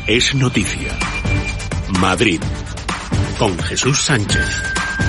Es noticia. Madrid, con Jesús Sánchez.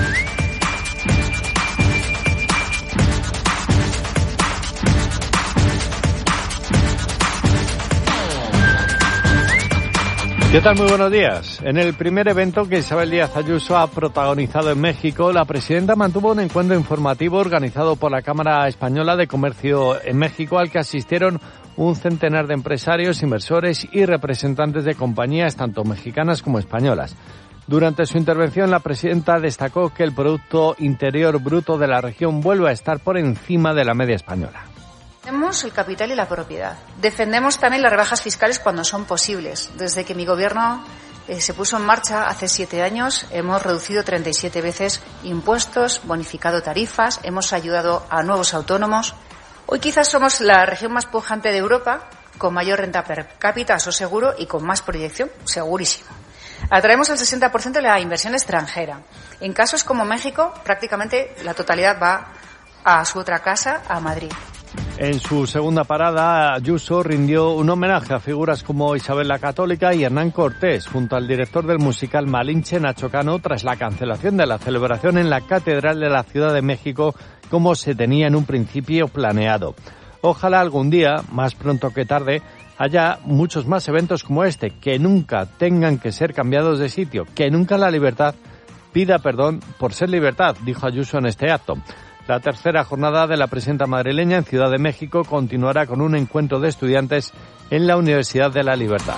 ¿Qué tal? Muy buenos días. En el primer evento que Isabel Díaz Ayuso ha protagonizado en México, la presidenta mantuvo un encuentro informativo organizado por la Cámara Española de Comercio en México, al que asistieron un centenar de empresarios, inversores y representantes de compañías tanto mexicanas como españolas. Durante su intervención, la presidenta destacó que el Producto Interior Bruto de la región vuelve a estar por encima de la media española. Defendemos el capital y la propiedad. Defendemos también las rebajas fiscales cuando son posibles. Desde que mi gobierno se puso en marcha hace 7 años, hemos reducido 37 veces impuestos, bonificado tarifas, hemos ayudado a nuevos autónomos. Hoy quizás somos la región más pujante de Europa, con mayor renta per cápita, eso seguro, y con más proyección, segurísimo. Atraemos el 60% de la inversión extranjera. En casos como México, prácticamente la totalidad va a su otra casa, a Madrid. En su segunda parada, Ayuso rindió un homenaje a figuras como Isabel la Católica y Hernán Cortés, junto al director del musical Malinche, Nacho Cano, tras la cancelación de la celebración en la Catedral de la Ciudad de México, como se tenía en un principio planeado. Ojalá algún día, más pronto que tarde, haya muchos más eventos como este, que nunca tengan que ser cambiados de sitio, que nunca la libertad pida perdón por ser libertad, dijo Ayuso en este acto. La tercera jornada de la presidenta madrileña en Ciudad de México continuará con un encuentro de estudiantes en la Universidad de la Libertad.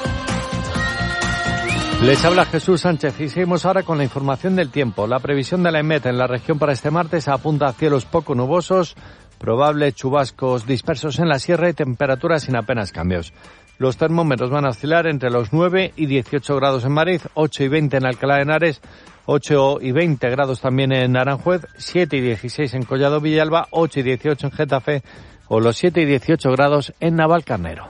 Les habla Jesús Sánchez y seguimos ahora con la información del tiempo. La previsión de la EMET en la región para este martes apunta a cielos poco nubosos, probables chubascos dispersos en la sierra y temperaturas sin apenas cambios. Los termómetros van a oscilar entre los 9 y 18 grados en Madrid, 8 y 20 en Alcalá de Henares, 8 y 20 grados también en Aranjuez, 7 y 16 en Collado Villalba, 8 y 18 en Getafe o los 7 y 18 grados en Navalcarnero.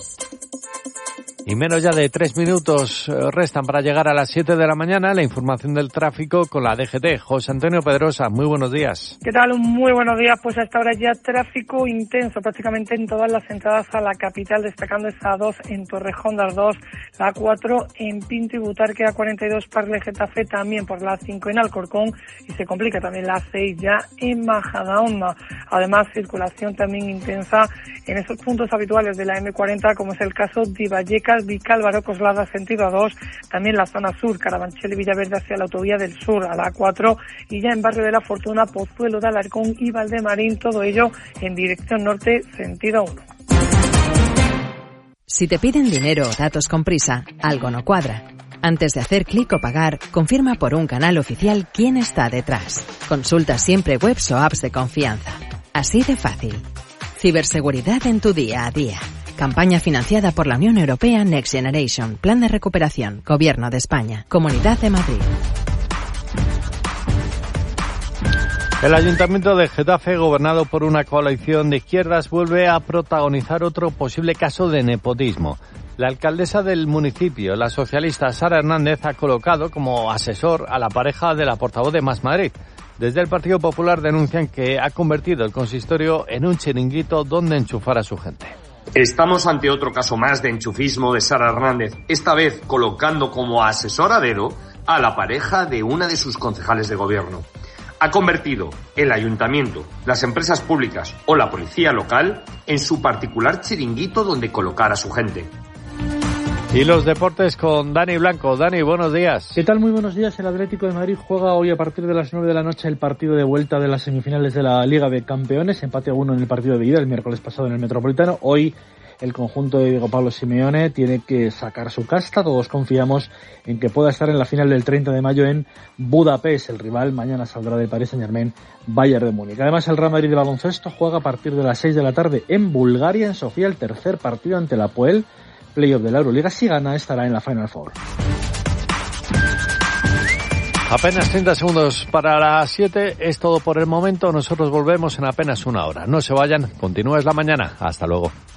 Y menos ya de 3 minutos restan para llegar a las 7 de la mañana. La información del tráfico con la DGT. José Antonio Pedrosa, muy buenos días. ¿Qué tal? Muy buenos días. Pues hasta ahora ya tráfico intenso prácticamente en todas las entradas a la capital, destacando esa A2 en Torrejón de Ardoz, la A4 en Pinto y Butarque, A42 Parle Getafe, también por la A5 en Alcorcón, y se complica también la A6 ya en Majadahonda. Además, circulación también intensa en esos puntos habituales de la M40, como es el caso de Vallecas, Vicálvaro, Coslada, sentido A2, también la zona sur, Carabanchel y Villaverde hacia la autovía del sur, a la A4, y ya en Barrio de la Fortuna, Pozuelo de Alarcón y Valdemarín, todo ello en dirección norte, sentido 1. Si te piden dinero o datos con prisa, algo no cuadra. Antes de hacer clic o pagar, confirma por un canal oficial quién está detrás. Consulta siempre webs o apps de confianza. Así de fácil. Ciberseguridad en tu día a día. Campaña financiada por la Unión Europea Next Generation. Plan de recuperación. Gobierno de España. Comunidad de Madrid. El Ayuntamiento de Getafe, gobernado por una coalición de izquierdas, vuelve a protagonizar otro posible caso de nepotismo. La alcaldesa del municipio, la socialista Sara Hernández, ha colocado como asesor a la pareja de la portavoz de Más Madrid. Desde el Partido Popular denuncian que ha convertido el consistorio en un chiringuito donde enchufar a su gente. Estamos ante otro caso más de enchufismo de Sara Hernández, esta vez colocando como asesor a dedo a la pareja de una de sus concejales de gobierno. Ha convertido el ayuntamiento, las empresas públicas o la policía local en su particular chiringuito donde colocar a su gente. Y los deportes con Dani Blanco. Dani, buenos días. ¿Qué tal? Muy buenos días. El Atlético de Madrid juega hoy a partir de las 9 de la noche el partido de vuelta de las semifinales de la Liga de Campeones. Empate a 1 en el partido de ida el miércoles pasado en el Metropolitano. Hoy el conjunto de Diego Pablo Simeone tiene que sacar su casta. Todos confiamos en que pueda estar en la final del 30 de mayo en Budapest. El rival mañana saldrá de Paris Saint-Germain, Bayern de Múnich. Además, el Real Madrid de baloncesto juega a partir de las 6 de la tarde en Bulgaria, en Sofía, el tercer partido ante la Apoel. Playoff de la Euroliga. Si gana, estará en la Final Four. Apenas 30 segundos para las 7. Es todo por el momento. Nosotros volvemos en apenas una hora. No se vayan. Continúa Es la Mañana. Hasta luego.